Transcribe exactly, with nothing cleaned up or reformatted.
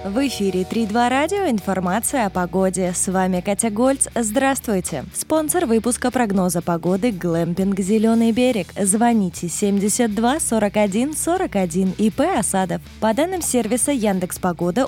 В эфире три два радио. Информация о погоде. С вами Катя Гольц. Здравствуйте. Спонсор выпуска прогноза погоды «Глэмпинг Зеленый берег». Звоните семьдесят два сорок один сорок один. ИП Осадов. По данным сервиса Яндекс.Погода,